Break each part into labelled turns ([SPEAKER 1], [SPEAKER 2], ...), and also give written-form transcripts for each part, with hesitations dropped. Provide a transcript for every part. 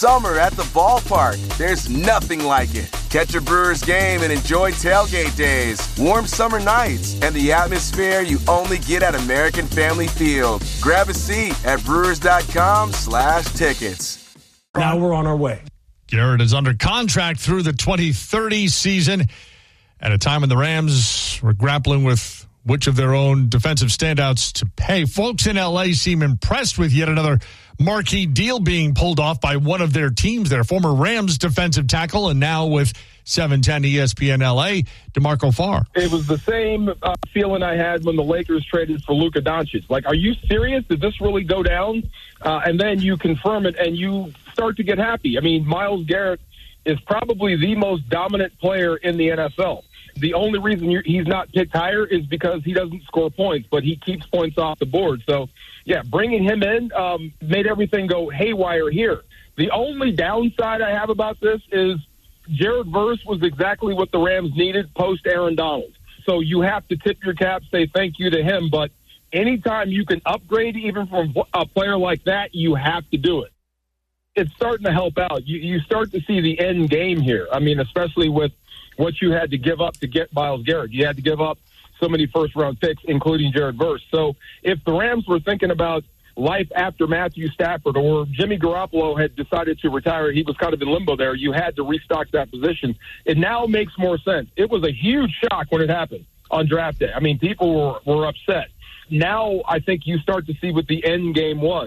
[SPEAKER 1] summer at the ballpark. There's nothing like it. Catch a Brewers game and enjoy tailgate days, warm summer nights, and the atmosphere you only get at American Family Field. Grab a seat at brewers.com/tickets.
[SPEAKER 2] Now we're on our way.
[SPEAKER 3] Garrett is under contract through the 2030 season at a time when the Rams were grappling with which of their own defensive standouts to pay. Folks in L.A. seem impressed with yet another marquee deal being pulled off by one of their teams, their former Rams defensive tackle, and now with 710 ESPN LA, DeMarco Farr.
[SPEAKER 4] It was the same feeling I had when the Lakers traded for Luka Doncic. Like, are you serious? Did this really go down? And then you confirm it, and you start to get happy. I mean, Myles Garrett is probably the most dominant player in the NFL. The only reason he's not picked higher is because he doesn't score points, but he keeps points off the board. So, yeah, bringing him in made everything go haywire here. The only downside I have about this is Jared Verse was exactly what the Rams needed post Aaron Donald. So you have to tip your cap, say thank you to him. But anytime you can upgrade even from a player like that, you have to do it. It's starting to help out. You start to see the end game here. I mean, especially with what you had to give up to get Myles Garrett. You had to give up so many first-round picks, including Jared Verse. So if the Rams were thinking about life after Matthew Stafford or Jimmy Garoppolo had decided to retire, he was kind of in limbo there, you had to restock that position. It now makes more sense. It was a huge shock when it happened on draft day. I mean, people were upset. Now I think you start to see what the end game was.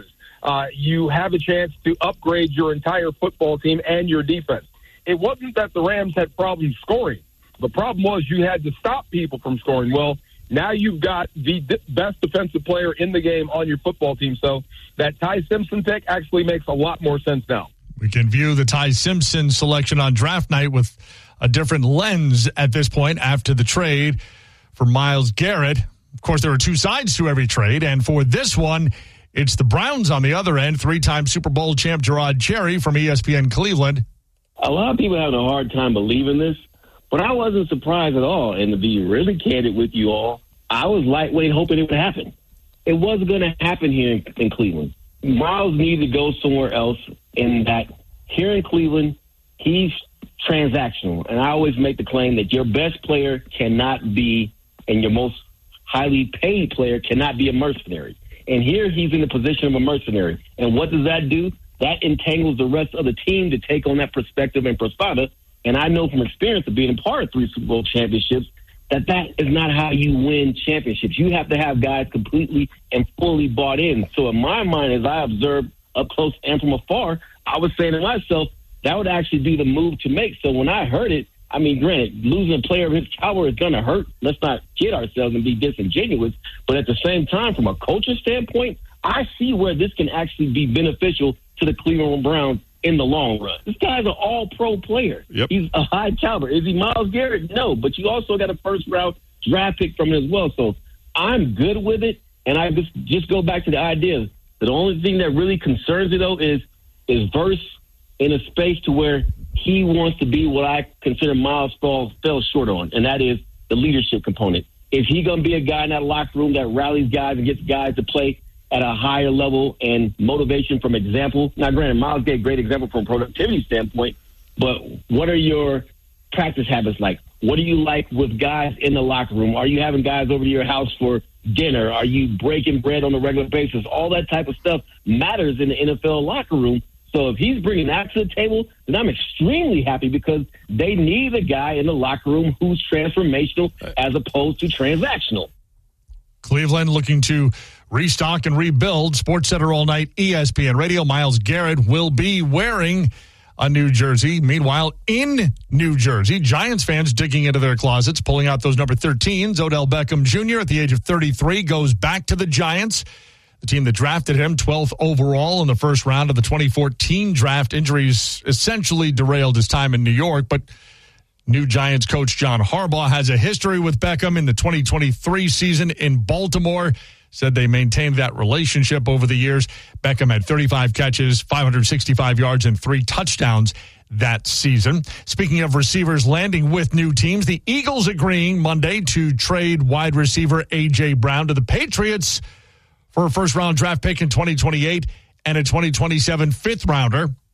[SPEAKER 4] You have a chance to upgrade your entire football team and your defense. It wasn't that the Rams had problems scoring. The problem was you had to stop people from scoring. Well, now you've got the best defensive player in the game on your football team. So that Ty Simpson pick actually makes a lot more sense now.
[SPEAKER 3] We can view the Ty Simpson selection on draft night with a different lens at this point after the trade for Myles Garrett. Of course, there are two sides to every trade, and for this one, it's the Browns on the other end. Three-time Super Bowl champ Gerard Cherry from ESPN Cleveland.
[SPEAKER 5] A lot of people have a hard time believing this, but I wasn't surprised at all. And to be really candid with you all, I was lightweight hoping it would happen. It wasn't going to happen here in Cleveland. Myles needed to go somewhere else, in that here in Cleveland, he's transactional. And I always make the claim that your best player cannot be, and your most highly paid player cannot be a mercenary. And here he's in the position of a mercenary. And what does that do? That entangles the rest of the team to take on that perspective and persona. And I know from experience of being a part of 3 Super Bowl championships that is not how you win championships. You have to have guys completely and fully bought in. So in my mind, as I observed up close and from afar, I was saying to myself, that would actually be the move to make. So when I heard it, I mean, granted, losing a player of his caliber is going to hurt. Let's not kid ourselves and be disingenuous. But at the same time, from a culture standpoint, I see where this can actually be beneficial to the Cleveland Browns in the long run. This guy's an all-pro player.
[SPEAKER 3] Yep.
[SPEAKER 5] He's a high caliber. Is he Myles Garrett? No, but you also got a first-round draft pick from it as well. So I'm good with it, and I just go back to the idea that the only thing that really concerns me, though, is Verse in a space to where he wants to be what I consider Myles fell short on, and that is the leadership component. Is he going to be a guy in that locker room that rallies guys and gets guys to play at a higher level and motivation from example? Now, granted, Myles gave a great example from a productivity standpoint, but what are your practice habits like? What do you like with guys in the locker room? Are you having guys over to your house for dinner? Are you breaking bread on a regular basis? All that type of stuff matters in the NFL locker room. So if he's bringing that to the table, then I'm extremely happy, because they need a guy in the locker room who's transformational as opposed to transactional.
[SPEAKER 3] Cleveland looking to restock and rebuild. SportsCenter all night, ESPN Radio. Myles Garrett will be wearing a new jersey. Meanwhile, in New Jersey, Giants fans digging into their closets, pulling out those number 13s. Odell Beckham Jr. at the age of 33 goes back to the Giants, the team that drafted him 12th overall in the first round of the 2014 draft. Injuries essentially derailed his time in New York, but new Giants coach John Harbaugh has a history with Beckham in the 2023 season in Baltimore. Said they maintained that relationship over the years. Beckham had 35 catches, 565 yards, and 3 touchdowns that season. Speaking of receivers landing with new teams, the Eagles agreeing Monday to trade wide receiver A.J. Brown to the Patriots for a first-round draft pick in 2028 and a 2027 fifth-rounder.